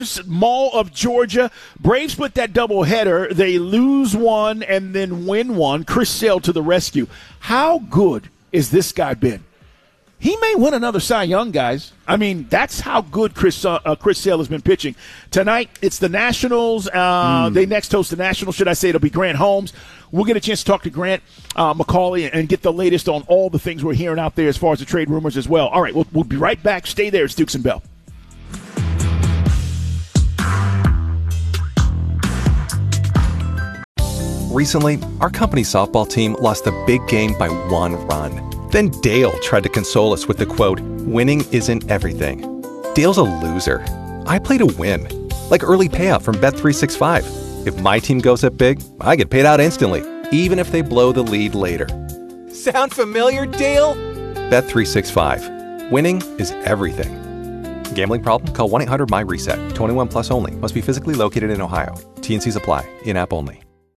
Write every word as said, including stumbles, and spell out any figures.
Mall of Georgia. Braves put that doubleheader. They lose one and then win one. Chris Sale to the rescue. How good is this guy been? He may win another Cy Young, guys. I mean, that's how good Chris uh, uh, Chris Sale has been pitching. Tonight, it's the Nationals. Uh, mm. They next host the Nationals. Should I say it'll be Grant Holmes. We'll get a chance to talk to Grant uh, McCauley and get the latest on all the things we're hearing out there as far as the trade rumors as well. All right, we'll, we'll be right back. Stay there. It's Dukes and Bell. Recently, our company softball team lost a big game by one run. Then Dale tried to console us with the quote, "Winning isn't everything." Dale's a loser. I play to win. Like early payout from Bet three sixty-five. If my team goes up big, I get paid out instantly, even if they blow the lead later. Sound familiar, Dale? Bet three sixty-five. Winning is everything. Gambling problem? Call one eight hundred M Y RESET. twenty-one plus only. Must be physically located in Ohio. T and C's apply. In-app only.